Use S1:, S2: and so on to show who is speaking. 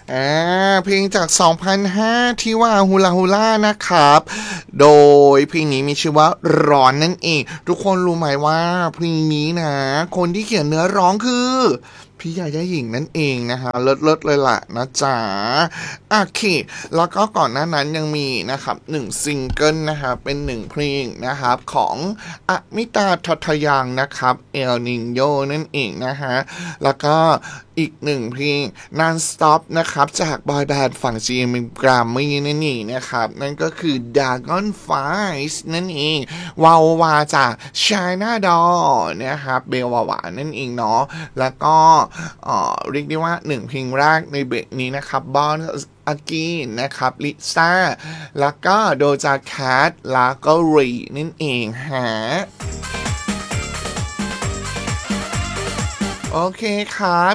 S1: เพลงจาก2005ที่ว่าฮูลาฮูล่านะครับโดยเพลงนี้มีชื่อว่าร้อนนั่นเองทุกคนรู้ไหมว่าเพลงนี้นะคนที่เขียนเนื้อร้องคือพี่ยาย่าหญิงนั่นเองนะคะเลิศเลยล่ะนะจ๊ะโอเคแล้วก็ก่อนหน้านั้นยังมีนะครับ1ซิงเกิลนะครับเป็น1เพลงนะครับของอมิตาทัทยังนะครับเอลนิโยนั่นเองนะฮะแล้วก็อีก1เพลง Non-Stop นะครับจากบอยแบนด์ฝั่ง GMM Grammy นั่นเองนะครับนั่นก็คือ Dragon Flies นั่นเองวาววาจาก China Doll นะครับเบลวาวานั่นเองเนาะแล้วก็เรียกได้ว่า1เพลงแรกในเบรกนี้นะครับบอนอากีนะครับลิซ่าแล้วก็โดจาแคทแล้วก็รีนั่นเองฮะโอเคครับ